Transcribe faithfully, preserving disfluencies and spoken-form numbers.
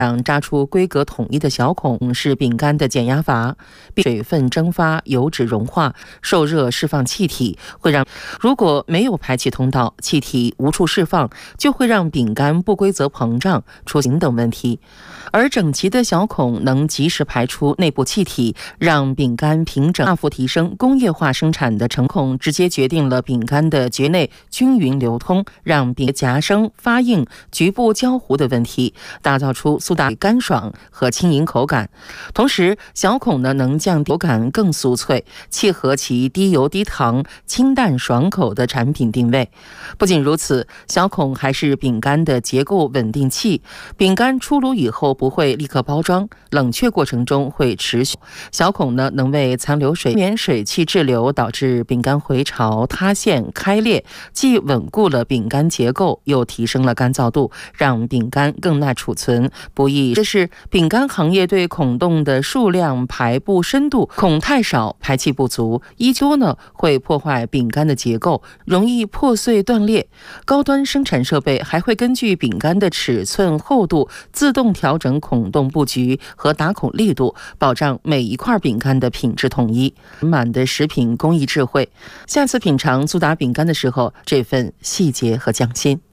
让扎出规格统一的小孔是饼干的减压阀，水分蒸发、油脂融化、受热释放气体，会让如果没有排气通道，气体无处释放，就会让饼干不规则膨胀、出形等问题。而整齐的小孔能及时排出内部气体，让饼干平整，大幅提升工业化生产的成孔，直接决定了饼干的节内均匀流通，让饼夹生、发硬、局部焦糊的问题，打造出苏打干爽和轻盈口感。同时，小孔呢能降低口感更酥脆，契合其低油低糖、清淡爽口的产品定位。不仅如此，小孔还是饼干的结构稳定器，饼干出炉以后不会立刻包装，冷却过程中会持续。小孔呢能为残留水免水汽滞留导致饼干回潮、塌陷、开裂，既稳固了饼干结构，又提升了干燥度，让饼干更耐储存，不易。这是饼干行业对孔洞的数量、排布深度，孔太少、排气不足，依旧呢会破坏饼干的结构，容易破碎断裂。高端生产设备还会根据饼干的尺寸、厚度，自动调整孔洞布局和打孔力度，保障每一块饼干的品质统一。满的食品工艺智慧，下次品尝苏打饼干的时候，这份细节和匠心。